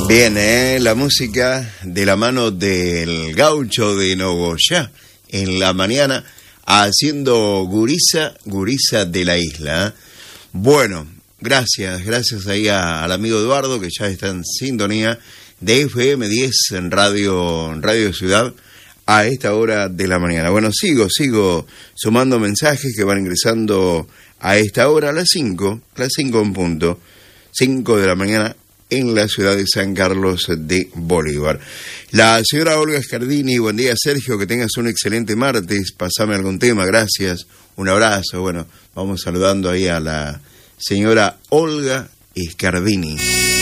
Bien, la música de la mano del Gaucho de Nogoyá en la mañana haciendo gurisa de la isla. Bueno, gracias ahí al amigo Eduardo que ya está en sintonía de FM 10 en Radio Ciudad a esta hora de la mañana. Bueno, sigo sumando mensajes que van ingresando a esta hora, a las 5 en punto, 5 de la mañana en la ciudad de San Carlos de Bolívar. La señora Olga Scardini, buen día Sergio, que tengas un excelente martes, pasame algún tema, gracias, un abrazo. Bueno, vamos saludando ahí a la señora Olga Scardini.